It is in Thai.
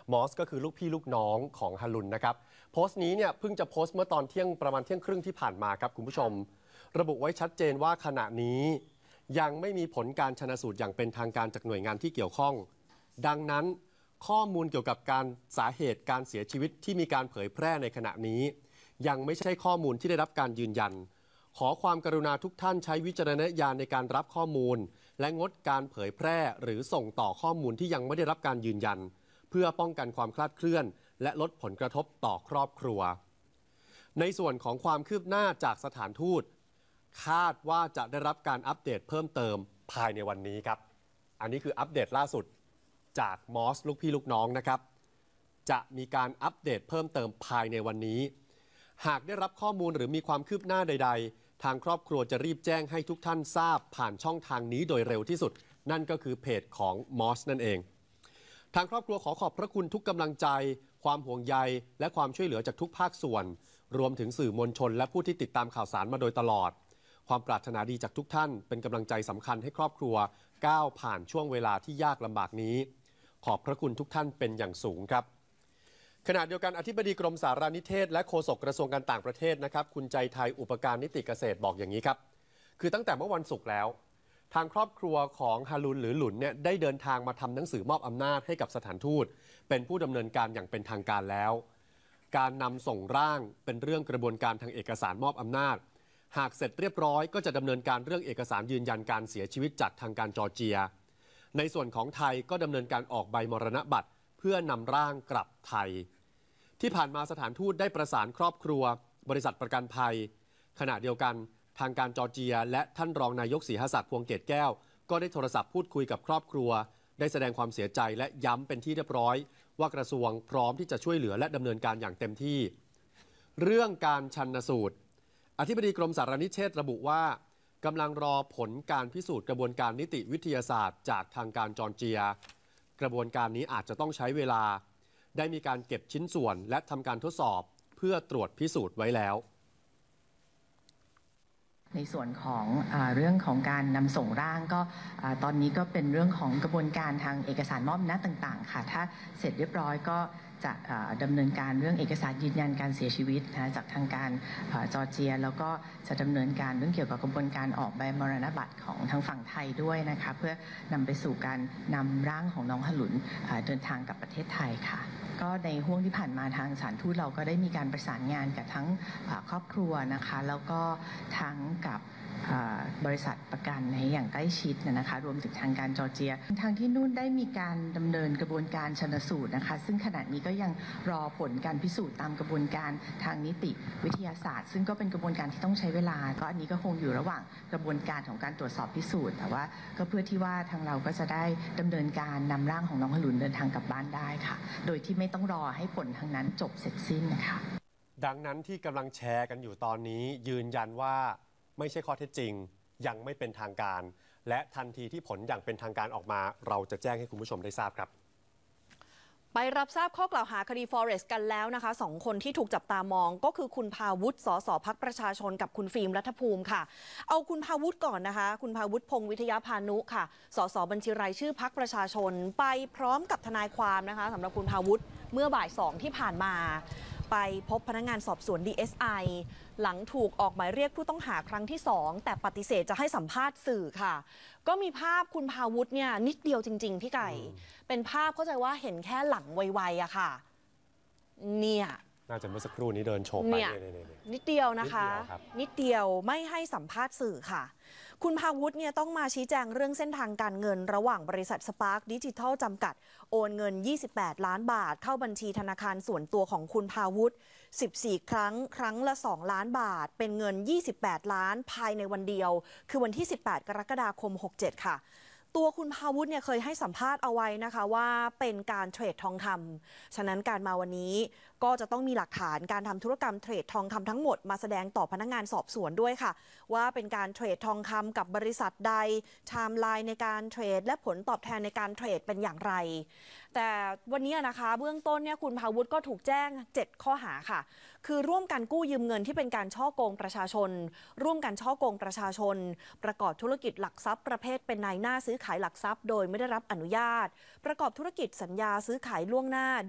มอสก็คือลูกพี่ลูกน้องของฮารุนนะครับโพสต์นี้เนี่ยเพิ่งจะโพสต์เมื่อตอนประมาณเที่ยงครึ่งที่ผ่านมาครับคุณผู้ชมระบุไว้ชัดเจนว่าขณะนี้ยังไม่มีผลการชันสูตรอย่างเป็นทางการจากหน่วยงานที่เกี่ยวข้องดังนั้นข้อมูลเกี่ยวกับการสาเหตุการเสียชีวิตที่มีการเผยแพร่ในขณะนี้ยังไม่ใช่ข้อมูลที่ได้รับการยืนยันขอความกรุณาทุกท่านใช้วิจารณญาณในการรับข้อมูลและงดการเผยแพร่หรือส่งต่อข้อมูลที่ยังไม่ได้รับการยืนยันเพื่อป้องกันความคลาดเคลื่อนและลดผลกระทบต่อครอบครัวในส่วนของความคืบหน้าจากสถานทูตคาดว่าจะได้รับการอัปเดตเพิ่มเติมภายในวันนี้ครับอันนี้คืออัปเดตล่าสุดจากมอสลูกพี่ลูกน้องนะครับจะมีการอัปเดตเพิ่มเติมภายในวันนี้หากได้รับข้อมูลหรือมีความคืบหน้าใดๆทางครอบครัวจะรีบแจ้งให้ทุกท่านทราบผ่านช่องทางนี้โดยเร็วที่สุดนั่นก็คือเพจของมอสนั่นเองทางครอบครัวขอขอบพระคุณทุกกำลังใจความห่วงใยและความช่วยเหลือจากทุกภาคส่วนรวมถึงสื่อมวลชนและผู้ที่ติดตามข่าวสารมาโดยตลอดความปรารถนาดีจากทุกท่านเป็นกำลังใจสำคัญให้ครอบครัวก้าวผ่านช่วงเวลาที่ยากลำบากนี้ขอบพระคุณทุกท่านเป็นอย่างสูงครับขณะเดียวกันอธิบดีกรมสารนิเทศและโฆษกกระทรวงการต่างประเทศนะครับคุณใจไทยอุปการนิติเกษตรบอกอย่างนี้ครับคือตั้งแต่เมื่อวันศุกร์แล้วทางครอบครัวของฮารุนหรือหลุนเนี่ยได้เดินทางมาทำหนังสือมอบอำนาจให้กับสถานทูตเป็นผู้ดำเนินการอย่างเป็นทางการแล้วการนำส่งร่างเป็นเรื่องกระบวนการทางเอกสารมอบอำนาจหากเสร็จเรียบร้อยก็จะดำเนินการเรื่องเอกสารยืนยันการเสียชีวิตจากทางการจอร์เจียในส่วนของไทยก็ดำเนินการออกใบมรณบัตรเพื่อนำร่างกลับไทยที่ผ่านมาสถานทูตได้ประสานครอบครัวบริษัทประกันภัยขณะเดียวกันทางการจอร์เจียและท่านรองนายกศรีหศักดิ์พวงเกตแก้วก็ได้โทรศัพท์พูดคุยกับครอบครัวได้แสดงความเสียใจและย้ำเป็นที่เรียบร้อยว่ากระทรวงพร้อมที่จะช่วยเหลือและดำเนินการอย่างเต็มที่เรื่องการชันสูตรอธิบดีกรมสารนิเทศระบุว่ากำลังรอผลการพิสูจน์กระบวนการนิติวิทยาศาสตร์จากทางการจอร์เจียกระบวนการนี้อาจจะต้องใช้เวลาได้มีการเก็บชิ้นส่วนและทำการทดสอบเพื่อตรวจพิสูจน์ไว้แล้วในส่วนของเรื่องของการนำส่งร่างก็ตอนนี้ก็เป็นเรื่องของกระบวนการทางเอกสารมอบอำนาจต่างๆค่ะถ้าเสร็จเรียบร้อยก็จะดำเนินการเรื่องเอกสารยืนยันการเสียชีวิตนะจากทางการจอร์เจียแล้วก็จะดำเนินการเรื่องเกี่ยวกับกระบวนการออกใบมรณบัตรของทางฝั่งไทยด้วยนะคะเพื่อนำไปสู่การนำร่างของน้องฮารุนเดินทางกลับประเทศไทยค่ะก็ในห่วงที่ผ่านมาทางสถานทูตเราก็ได้มีการประสานงานกับทั้งครอบครัวนะคะแล้วก็ทั้งกับบริษัทประกันในอย่างใกล้ชิดนะคะรวมถึงทางการจอร์เจียทางที่นู่นได้มีการดำเนินกระบวนการชันสูตรนะคะซึ่งขณะนี้ก็ยังรอผลการพิสูจน์ตามกระบวนการทางนิติวิทยาศาสตร์ซึ่งก็เป็นกระบวนการที่ต้องใช้เวลาก็อันนี้ก็คงอยู่ระหว่างกระบวนการของการตรวจสอบพิสูจน์แต่ว่าก็เพื่อที่ว่าทางเราก็จะได้ดำเนินการนำร่างของน้องฮารุนเดินทางกลับบ้านได้ค่ะโดยที่ไม่ต้องรอให้ผลทางนั้นจบเสร็จสิ้นนะคะดังนั้นที่กำลังแชร์กันอยู่ตอนนี้ยืนยันว่าไม่ใช่ข้อเท็จจริงยังไม่เป็นทางการและทันทีที่ผลอย่างเป็นทางการออกมาเราจะแจ้งให้คุณผู้ชมได้ทราบครับไปรับทราบข้อกล่าวหาคดี Forex กันแล้วนะคะสองคนที่ถูกจับตามองก็คือคุณภาวุฒิสสพรรคประชาชนกับคุณฟิล์มรัฐภูมิค่ะเอาคุณภาวุฒิก่อนนะคะคุณภาวุฒิพงษ์วิทยาพานุค่ะสสบัญชีรายชื่อพรรคประชาชนไปพร้อมกับทนายความนะคะสำหรับคุณภาวุฒิเมื่อบ่าย2ที่ผ่านมาไปพบพนักงานสอบสวน DSI หลังถูกออกหมายเรียกผู้ต้องหาครั้งที่2แต่ปฏิเสธจะให้สัมภาษณ์สื่อค่ะก็มีภาพคุณภาวุฒิเนี่ยนิดเดียวจริงๆพี่ไก่เป็นภาพเข้าใจว่าเห็นแค่หลังไวๆอะค่ะเนี่ยน่าจะเมื่อสักครู่นี้เดินโฉบไปนิดเดียวนะคะนิดเดียวไม่ให้สัมภาษณ์สื่อค่ะคุณภาวุฒิเนี่ยต้องมาชี้แจงเรื่องเส้นทางการเงินระหว่างบริษัทสปาร์คดิจิทัลจำกัดโอนเงิน28ล้านบาทเข้าบัญชีธนาคารส่วนตัวของคุณภาวุฒิ14ครั้งละ2ล้านบาทเป็นเงิน28ล้านภายในวันเดียวคือวันที่18กรกฎาคม67ค่ะตัวคุณภาวุฒิเนี่ยเคยให้สัมภาษณ์เอาไว้นะคะว่าเป็นการเทรดทองคำฉะนั้นการมาวันนี้ก็จะต้องมีหลักฐานการทำธุรกรรมเทรดทองคำทั้งหมดมาแสดงต่อพนักงานสอบสวนด้วยค่ะว่าเป็นการเทรดทองคำกับบริษัทใดไทม์ไลน์ในการเทรดและผลตอบแทนในการเทรดเป็นอย่างไรแต่วันนี้นะคะเบื้องต้นเนี่ยคุณภาวุฒิก็ถูกแจ้ง7ข้อหาค่ะคือร่วมกันกู้ยืมเงินที่เป็นการฉ้อโกงประชาชนร่วมกันฉ้อโกงประชาชนประกอบธุรกิจหลักทรัพย์ประเภทเป็นนายหน้าซื้อขายหลักทรัพย์โดยไม่ได้รับอนุญาตประกอบธุรกิจสัญญาซื้อขายล่วงหน้า